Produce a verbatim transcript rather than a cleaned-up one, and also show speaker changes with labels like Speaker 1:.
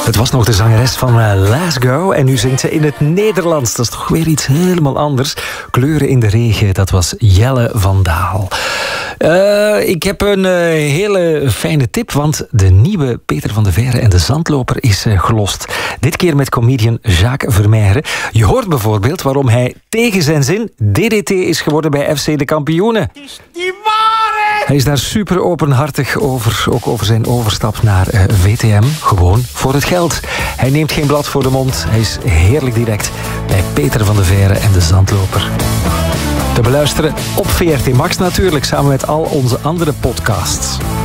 Speaker 1: Het was nog de zangeres van uh, Last Go en nu zingt ze in het Nederlands. Dat is toch weer iets helemaal anders. Kleuren in de regen, dat was Jelle van Daal. Uh, ik heb een uh, hele fijne tip, want de nieuwe Peter van de Veire en de Zandloper is uh, gelost. Dit keer met comedian Jacques Vermeijren. Je hoort bijvoorbeeld waarom hij tegen zijn zin D D T is geworden bij F C de Kampioenen.
Speaker 2: Het is niet waar, hè?
Speaker 1: Hij is daar super openhartig over, ook over zijn overstap naar uh, V T M. Gewoon voor het geld. Hij neemt geen blad voor de mond. Hij is heerlijk direct bij Peter van de Veire en de Zandloper. Te beluisteren op V R T Max natuurlijk, samen met al onze andere podcasts.